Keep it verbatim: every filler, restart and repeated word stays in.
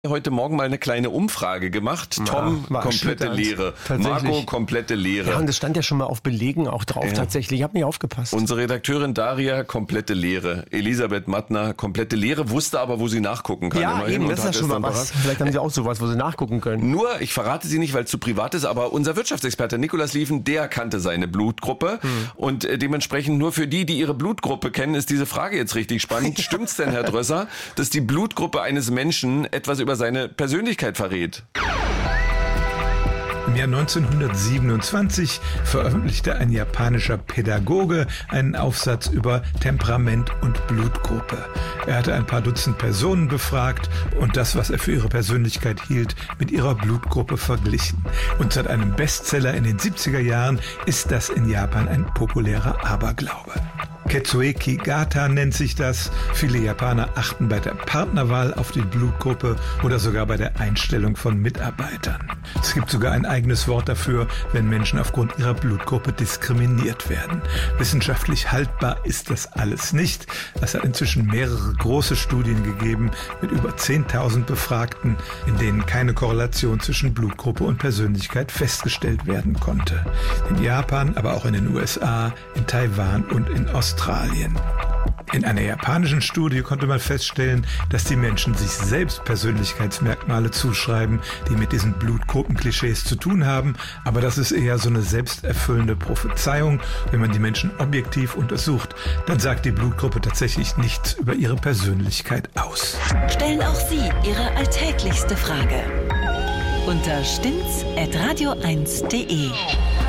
Heute Morgen mal eine kleine Umfrage gemacht. Ja, Tom, komplette Leere. Marco, komplette Leere. Ja, und das stand ja schon mal auf Belegen auch drauf ja. tatsächlich. Ich habe nicht aufgepasst. Unsere Redakteurin Daria, komplette Leere. Elisabeth Mattner, komplette Leere, wusste aber, wo sie nachgucken kann. Ja, eben, das ist ja schon mal was. Vielleicht haben sie auch sowas, wo sie nachgucken können. Nur, ich verrate sie nicht, weil es zu privat ist, aber unser Wirtschaftsexperte Nikolaus Lieven, der kannte seine Blutgruppe. Hm. Und äh, dementsprechend nur für die, die ihre Blutgruppe kennen, ist diese Frage jetzt richtig spannend. Ja. Stimmt's denn, Herr Drösser, dass die Blutgruppe eines Menschen etwas über seine Persönlichkeit verrät? Im Jahr neunzehnhundertsiebenundzwanzig veröffentlichte ein japanischer Pädagoge einen Aufsatz über Temperament und Blutgruppe. Er hatte ein paar Dutzend Personen befragt und das, was er für ihre Persönlichkeit hielt, mit ihrer Blutgruppe verglichen. Und seit einem Bestseller in den siebziger Jahren ist das in Japan ein populärer Aberglaube. Ketsueki Gata nennt sich das. Viele Japaner achten bei der Partnerwahl auf die Blutgruppe oder sogar bei der Einstellung von Mitarbeitern. Es gibt sogar ein eigenes Wort dafür, wenn Menschen aufgrund ihrer Blutgruppe diskriminiert werden. Wissenschaftlich haltbar ist das alles nicht. Es hat inzwischen mehrere große Studien gegeben mit über zehntausend Befragten, in denen keine Korrelation zwischen Blutgruppe und Persönlichkeit festgestellt werden konnte. In Japan, aber auch in den U S A, in Taiwan und in Australien. In einer japanischen Studie konnte man feststellen, dass die Menschen sich selbst Persönlichkeitsmerkmale zuschreiben, die mit diesen Blutgruppenklischees zu tun haben, aber das ist eher so eine selbsterfüllende Prophezeiung. Wenn man die Menschen objektiv untersucht, dann sagt die Blutgruppe tatsächlich nichts über ihre Persönlichkeit aus. Stellen auch Sie Ihre alltäglichste Frage unter stimmt's at radio eins punkt de.